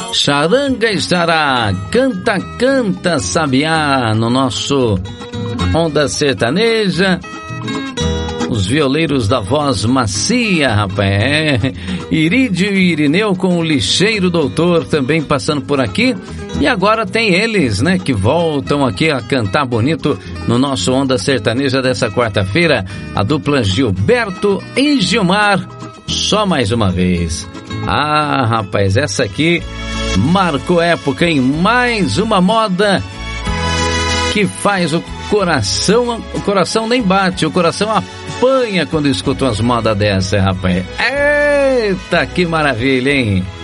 Charanga estará Canta, Canta, Sabiá no nosso Onda Sertaneja. Os violeiros da voz macia, rapaz. Irídio e Irineu com o Lixeiro Doutor também passando por aqui. E agora tem eles, né, que voltam aqui a cantar bonito no nosso Onda Sertaneja dessa quarta-feira. A dupla Gilberto e Gilmar, Só Mais Uma Vez. Ah, rapaz, essa aqui marcou época em mais uma moda que faz o coração nem bate, o coração apanha quando escuta umas modas dessa, rapaz. Eita, que maravilha, hein?